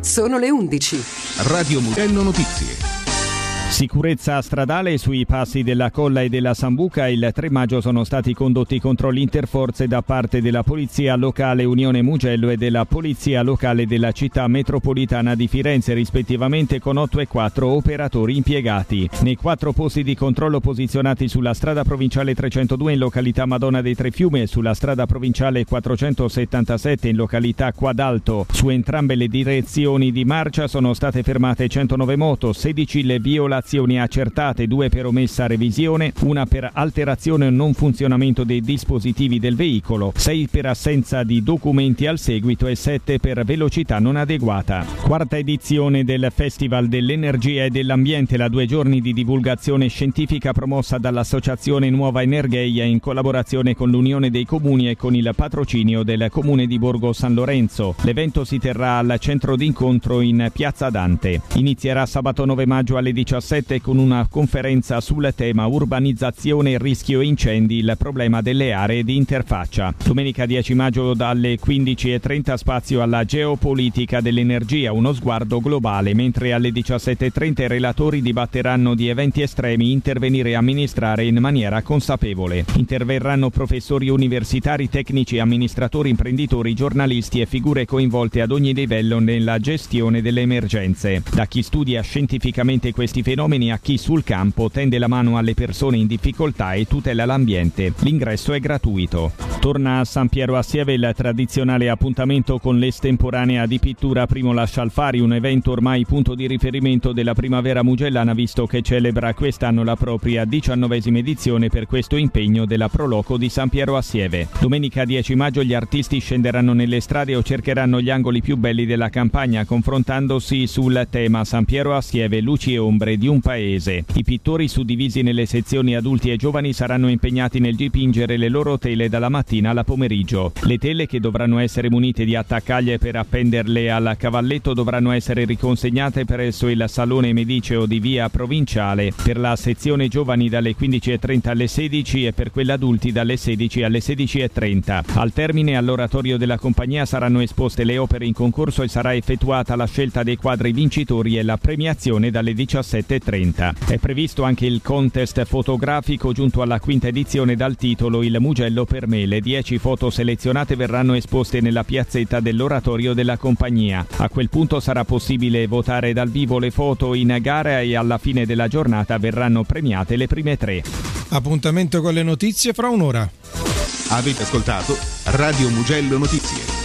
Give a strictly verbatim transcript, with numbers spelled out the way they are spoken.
Sono le undici. Radio Mugello Notizie. Sicurezza stradale sui passi della Colla e della Sambuca. Il tre maggio sono stati condotti controlli interforze da parte della Polizia Locale Unione Mugello e della Polizia Locale della Città Metropolitana di Firenze, rispettivamente, con otto e quattro operatori impiegati. Nei quattro posti di controllo posizionati sulla strada provinciale trecentodue in località Madonna dei Tre Fiumi e sulla strada provinciale quattrocentosettantasette in località Quadalto, su entrambe le direzioni di marcia sono state fermate centonove moto, sedici le violazioni accertate, due per omessa revisione, una per alterazione o non funzionamento dei dispositivi del veicolo, sei per assenza di documenti al seguito e sette per velocità non adeguata. Quarta edizione del Festival dell'Energia e dell'Ambiente, la due giorni di divulgazione scientifica promossa dall'Associazione Nuova Energeia in collaborazione con l'Unione dei Comuni e con il patrocinio del Comune di Borgo San Lorenzo. L'evento si terrà al centro d'incontro in Piazza Dante. Inizierà sabato nove maggio alle diciassette con una conferenza sul tema urbanizzazione, rischio incendi, il problema delle aree di interfaccia. Domenica dieci maggio dalle quindici e trenta spazio alla geopolitica dell'energia, uno sguardo globale, mentre alle diciassette e trenta i relatori dibatteranno di eventi estremi, intervenire e amministrare in maniera consapevole. Interverranno professori universitari, tecnici, amministratori, imprenditori, giornalisti e figure coinvolte ad ogni livello nella gestione delle emergenze. Da chi studia scientificamente questi fenomeni a chi sul campo tende la mano alle persone in difficoltà e tutela l'ambiente. L'ingresso è gratuito. Torna a San Piero a Sieve il tradizionale appuntamento con l'estemporanea di pittura Primo Lascialfari, un evento ormai punto di riferimento della primavera mugellana, visto che celebra quest'anno la propria diciannovesima edizione per questo impegno della Proloco di San Piero a Sieve. Domenica dieci maggio gli artisti scenderanno nelle strade o cercheranno gli angoli più belli della campagna, confrontandosi sul tema San Piero a Sieve, luci e ombre di un paese. I pittori, suddivisi nelle sezioni adulti e giovani, saranno impegnati nel dipingere le loro tele dalla mattina alla pomeriggio. Le tele, che dovranno essere munite di attaccaglie per appenderle al cavalletto, dovranno essere riconsegnate presso il Salone Mediceo di Via Provinciale per la sezione giovani dalle quindici e trenta alle sedici e per quella adulti dalle sedici alle sedici e trenta. Al termine, all'oratorio della compagnia saranno esposte le opere in concorso e sarà effettuata la scelta dei quadri vincitori e la premiazione dalle diciassette e trenta. È previsto anche il contest fotografico giunto alla quinta edizione dal titolo Il Mugello per me. Le dieci foto selezionate verranno esposte nella piazzetta dell'oratorio della compagnia. A quel punto sarà possibile votare dal vivo le foto in gara e alla fine della giornata verranno premiate le prime tre. Appuntamento con le notizie fra un'ora. Avete ascoltato Radio Mugello Notizie.